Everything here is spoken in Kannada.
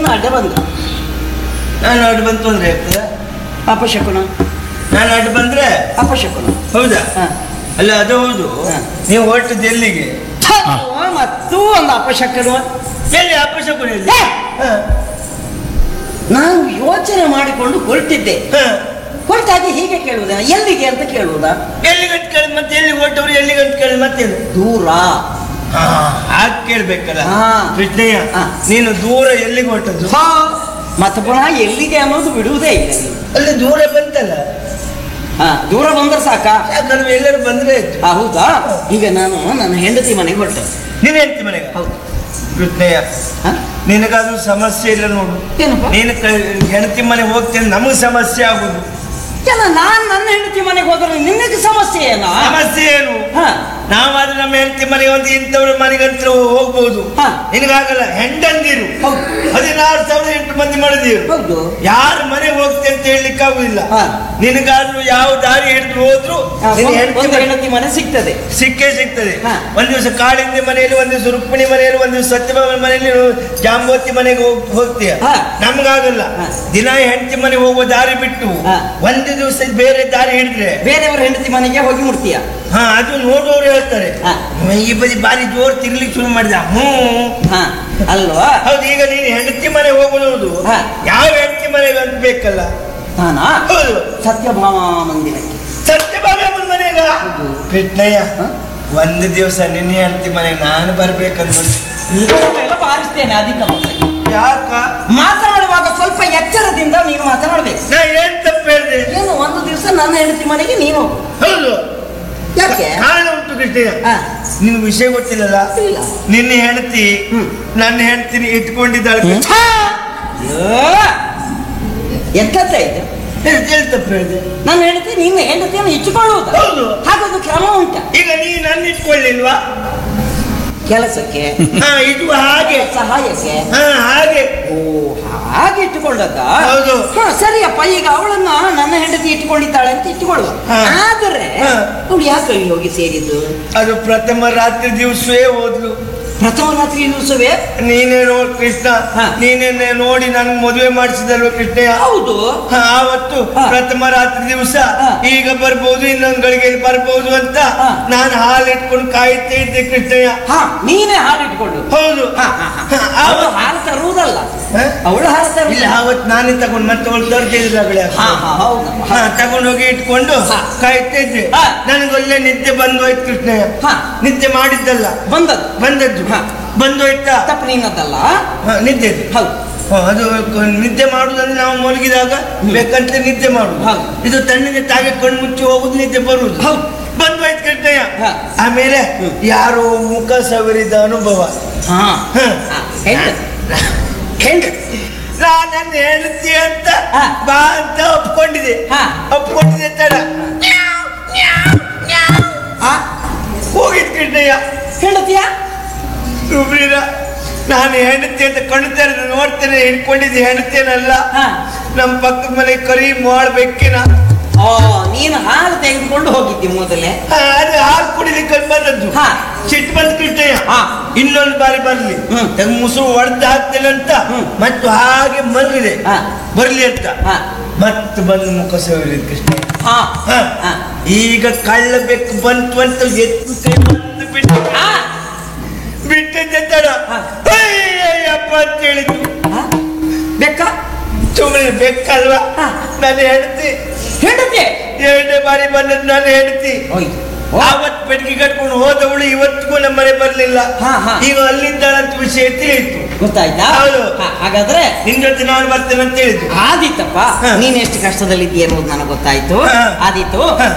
ಅಡ್ಡ ಬಂದ. ನಾನು ಅಡ್ಡ ಬಂತು ಅಂದ್ರೆ ಆಗ್ತದ? ಅಪಶಕುನ. ನಾನು ಅಡ್ಡ ಬಂದ್ರೆ ಅಪಶಕುನ. ಹೌದಾ? ಅಲ್ಲ ಅದು ಹೌದು. ನೀವು ಹೊರಟದ್ದು ಎಲ್ಲಿಗೆ? ಮತ್ತೂ ಒಂದು ಅಪಶಕುನ. ಎಲ್ಲಿ ಅಪಶಕುನ ಎಲ್ಲಿ? ನಾನು ಯೋಚನೆ ಮಾಡಿಕೊಂಡು ಹೊರಟಿದ್ದೆ. ಹೊರಟಾಗಿ ಹೀಗೆ ಕೇಳುವುದ, ಎಲ್ಲಿಗೆ ಅಂತ ಕೇಳುವುದಾ? ಎಲ್ಲಿಗಂತ ಕೇಳಿದ್ ಮತ್ತೆ ಎಲ್ಲಿಗೆ ಹೊರಟವ್ರು, ಎಲ್ಲಿಗಂತ ಕೇಳಿದ್ ಮತ್ತೆ ದೂರ. ಹಾಗೆ ಕೇಳ್ಬೇಕಲ್ಲ ಕೃಷ್ಣಯ್ಯ. ನೀನು ದೂರ ಎಲ್ಲಿಗೆ ಹೊರಟದ್ದು? ಮತ್ತೆ ಪುನಃ ಎಲ್ಲಿಗೆ ಅನ್ನೋದು ಬಿಡುವುದೇ ಇಲ್ಲ. ಅಲ್ಲಿ ದೂರ ಬಂತಲ್ಲ. ದೂರ ಬಂದ್ರೆ ಸಾಕ? ಯಾಕಂದ್ರೆ ಎಲ್ಲರೂ ಬಂದ್ರೆ ಹೌದಾ? ಈಗ ನಾನು ನನ್ನ ಹೆಂಡತಿ ಮನೆಗೆ ಹೊರಟೆ. ನಿನ್ನ ಹೆಂಡತಿ ಮನೆಗೆ? ಹೌದು ಕೃಷ್ಣಯ್ಯ, ನಿನಗಾದ್ರೂ ಸಮಸ್ಯೆ ಇಲ್ಲ ನೋಡು. ನೀನು ಹೆಂಡತಿ ಮನೆಗೆ ಹೋಗ್ತೇನೆ, ನಮಗೆ ಸಮಸ್ಯೆ ಆಗುದು. ನಾನು ನನ್ನ ಹೆಂಡತಿ ಮನೆಗೆ ಹೋದ್ರೆ ನಿನಗೆ ಸಮಸ್ಯೆ ಏನೋ? ಸಮಸ್ಯೆ ಏನು? ನಾವಾದ್ರೆ ನಮ್ಮ ಹೆಂಡತಿ ಮನೆಗೆ ಒಂದು ಇಂಥವ್ರ ಮನೆಗಂತ ಹೋಗ್ಬಹುದು. ನಿನಗಾಗಲ್ಲ. ಹೆಂಡಂದಿರು 16,008 ಮಂದಿ ಮಾಡಿದೀರು. ಯಾರ ಮನೆಗೆ ಹೋಗ್ತೇನೆ ಅಂತ ಹೇಳಲಿಕ್ಕೆ ಆಗುದಿಲ್ಲ. ನಿನಗಾದ್ರೂ ಯಾವ ದಾರಿ ಹಿಡಿದು ಹೋದ್ರು ಹೆಂಡತಿ ಮನೆ ಸಿಗ್ತದೆ, ಸಿಕ್ಕೇ ಸಿಗ್ತದೆ. ಒಂದ್ ದಿವಸ ಕಾಳಿಂದಿ ಮನೆಯಲ್ಲಿ, ಒಂದ್ ದಿವಸ ರುಕ್ಮಿಣಿ ಮನೆಯಲ್ಲಿ, ಒಂದ್ ದಿವಸ ಸತ್ಯಭಾಮ ಮನೆಯಲ್ಲಿ, ಜಾಂಬವತಿ ಮನೆಗೆ ಹೋಗ್ತೀಯ. ನಮ್ಗಾಗಲ್ಲ. ದಿನ ಹೆಂಡತಿ ಮನೆಗೆ ಹೋಗುವ ದಾರಿ ಬಿಟ್ಟು ಒಂದು ದಿವಸ ಬೇರೆ ದಾರಿ ಹಿಡಿದ್ರೆ ಬೇರೆಯವ್ರ ಹೆಂಡತಿ ಮನೆಗೆ ಹೋಗಿ ಮುಟ್ತೀಯ. ಅದು ನೋಡುವವರು ಹೇಳ್ತಾರೆ, ಈ ಬದಿ ಬಾರಿ ಜೋರ್ ತಿರ್ಲಿಕ್ಕೆ ಶುರು ಮಾಡಿದ. ಅಲ್ವಾ? ಹೌದು. ಈಗ ನೀನು ಹೆಂಡತಿ ಮನೆ ಹೋಗುವುದು ಯಾವ ಹೆಂಡತಿ ಮನೆಗೆ ಅಂತ ಬೇಕಲ್ಲ. ಹೌದು, ಸತ್ಯಭಾಮ ಮಂದಿರಕ್ಕೆ. ಸತ್ಯಭಾಮ ಮನೆಗ? ಕೃಷ್ಣಯ್ಯ, ಒಂದು ದಿವಸ ನಿನ್ನ ಹೆಂಡತಿ ಮನೆಗೆ ನಾನು ಬರ್ಬೇಕಂತ ಬಾರಿಸ್ತೇನೆ. ಅದಕ್ಕೆ ಯಾಕ ಮಾತನಾಡುವಾಗ ಸ್ವಲ್ಪ ಎಚ್ಚರದಿಂದ ನೀನು ಮಾತನಾಡ್ಬೇಕು. ನಾ ಏನ್ ತಪ್ಪು ಹೇಳಿದೆ? ಏನು ಒಂದು ದಿವಸ ನನ್ನ ಹೆಂಡತಿ ಮನೆಗೆ ನೀನು. ಹೌದು. ಯಾಕೆ? ಕಾರಣ ಉಂಟು ಕೃಷ್ಣಯ್ಯ. ನಿನ್ ವಿಷಯ ಗೊತ್ತಿಲ್ಲಲ್ಲ? ನಿನ್ನ ಹೆಂಡತಿ ನನ್ನ ಹೆಂಡತಿನ ಇಟ್ಕೊಂಡಿದ್ದಾಳೆ. ಎಂತ ಇದು? ತಪ್ಪು ಹೇಳಿದೆ. ನನ್ನ ಹೆಂಡತಿ ನಿನ್ನ ಹೆಂಡತಿಯನ್ನು ಇಟ್ಟುಕೊಳ್ಳುವುದು. ಹೌದು. ಹಾಗೊಂದು ಕ್ರಮ ಉಂಟ. ಈಗ ನೀ ನನ್ನ ಇಟ್ಕೊಳ್ಳಿಲ್ವಾ ಕೆಲಸಕ್ಕೆ? ಇದು ಹಾಗೆ ಸಹಾಯಕ್ಕೆ. ಹಾಗೆ. ಓ, ಹಾಗೆ ಇಟ್ಟುಕೊಂಡದ್ದ? ಹೌದು. ಸರಿಯಪ್ಪ. ಈಗ ಅವಳನ್ನ ನನ್ನ ಹೆಂಡತಿ ಇಟ್ಟುಕೊಂಡಿದ್ದಾಳೆ ಅಂತ ಇಟ್ಟುಕೊಳ್ಳುವ. ಆದರೆ ಅವಳು ಯಾಕೆ ಅಲ್ಲಿ ಹೋಗಿ ಸೇರಿದ್ದು? ಅದು ಪ್ರಥಮ ರಾತ್ರಿ ದಿವಸವೇ ಹೋದ್ಲು. ಪ್ರಥಮ ರಾತ್ರಿ ದಿವಸವೇ? ನೀನೇ ನೋಡಿ ಕೃಷ್ಣ, ನೀನೇ ನೋಡಿ ನನ್ಗೆ ಮದುವೆ ಮಾಡಿಸಿದಲ್ವ ಕೃಷ್ಣಯ್ಯ? ಹೌದು. ಆವತ್ತು ಪ್ರಥಮ ರಾತ್ರಿ ದಿವಸ ಈಗ ಬರ್ಬೋದು, ಇನ್ನೊಂದು ಗಳಿಗೆಯಲ್ಲಿ ಬರ್ಬೋದು ಅಂತ ನಾನು ಹಾಲು ಇಟ್ಕೊಂಡು ಕಾಯುತ್ತಾ ಇದ್ದೆ ಕೃಷ್ಣಯ್ಯ. ನೀನೇ ಹಾಲು ಇಟ್ಕೊಂಡು? ಹೌದು. ಹಾಲು ತರುವುದಲ್ಲ, ಅವಳು ಹಾಲು ತರುವುದಿಲ್ಲ. ಆವತ್ತು ನಾನೇ ತಗೊಂಡು ಮತ್ತೆ ಅವಳು ತರ್ತಿದ್ದಿಲ್ಲ. ತಗೊಂಡು ಹೋಗಿ ಇಟ್ಕೊಂಡು ಕಾಯುತ್ತಾ ಇದ್ದೆ. ನನಗೊಳ್ಳೆ ನಿದ್ದೆ ಬಂದೋಯ್ತು ಕೃಷ್ಣಯ್ಯ. ನಿದ್ದೆ ಮಾಡಿದ್ದಲ್ಲ, ಬಂದದ್ದು ಬಂದೋಯ್ತಾ? ತಪ್ಪು ನಿನ್ನದಲ್ಲ, ನಿದ್ದೆ. ಹೌದು. ಅದು ನಿದ್ದೆ ಮಾಡುದಂದ್ರೆ ನಾವು ಮಲಗಿದಾಗ ಬೇಕಂತ ನಿದ್ದೆ ಮಾಡುದು. ಇದು ತಣ್ಣಗೆ ತಾಗೆ ಕಣ್ಣು ಮುಚ್ಚಿ ಹೋಗುದು, ನಿದ್ದೆ ಬರುವುದು. ಬಂದೋಯ್ತು ಕೃಷ್ಣಯ್ಯ. ಆಮೇಲೆ ಯಾರೋ ಮುಖ ಸವರಿದ ಅನುಭವ. ನನ್ನ ಹೆಂಡತಿ ಅಂತ ಬಾ ಅಂತ ಒಪ್ಕೊಂಡಿದೆ ತಡ ಹೋಗಿದ್ ಕೃಷ್ಣಯ್ಯ. ಹೆಂಡತಿಯ ಸುಬ್ರೀರ, ನಾನು ಹೆಂಡತಿ ಅಂತ ಕಣ್ತಾರೆ ನೋಡ್ತೇನೆ, ಹಿಡ್ಕೊಂಡಿದ್ದೆ ಹೆಂಡತಿಯನಲ್ಲ. ನಮ್ಮ ಪಕ್ಕದ ಮನೆ ಕರಿ ಮಾಡ್ಬೇಕಿನ. ನೀನು ಹಾಲು ತೆಗೆದುಕೊಂಡು ಹೋಗಿದ್ದಿ ಮೊದಲೇ? ಅದು ಹಾಲು ಕುಡಿಲಿಕ್ಕೆ ಬಂದದ್ದು. ಸಿಟ್ಟು ಬಂದು ಕೃಷ್ಣಯ್ಯ, ಇನ್ನೊಂದು ಬಾರಿ ಬರ್ಲಿ ಮುಸುರು ಹೊಡೆದು ಹಾಕ್ತೇನೆ ಅಂತ ಮತ್ತು ಹಾಗೆ ಮಲಗಿದೆ, ಬರ್ಲಿ ಅಂತ ಮತ್ತೆ ಬಂದು ಮುಖ ಸವರಿದ ಕೃಷ್ಣಯ್ಯ. ಈಗ ಕಳ್ಳ ಬೆಕ್ಕು ಬಂತು ಅಂತ ಎತ್ತು ಕೈ ಬಂದು ಬಿಟ್ಟಿದ್ದೆ ತಡ ಅಯ್ಯಪ್ಪ ಅಂತ ಹೇಳಿದ್ದು. ಬೆಕ್ಕ ಸುಮ್ಮನೆ ಬೆಕ್ಕಲ್ವಾ ನನ್ನ ಹೆಂಡತಿ. ಎರಡನೇ ಬಾರಿ ಬಂದದ್ದು ನನ್ನ ಹೆಂಡತಿ. ಆವತ್ತು ಬೆಡ್ಗೆ ಕಟ್ಕೊಂಡು ಹೋದವಳು ಇವತ್ತಿಗೂ ನಮ್ಮ ಮನೆ ಬರ್ಲಿಲ್ಲ. ಈಗ ಅಲ್ಲಿದ್ದಾಳಂತ ವಿಷಯ ತಿಳಿಯಿತು. ಗೊತ್ತಾಯ್ತಾ? ಹೌದು. ಹಾಗಾದ್ರೆ ನಿನ್ ಜೊತೆ ನಾನು ಬರ್ತೇನೆ ಅಂತ ಹೇಳಿದ್ದು. ಆದಿತ್ತಪ್ಪ, ನೀನ್ ಎಷ್ಟು ಕಷ್ಟದಲ್ಲಿದ್ದೀಯ ಅನ್ನೋದು ನನಗೆ ಗೊತ್ತಾಯ್ತು. ಆದಿತ್ತು.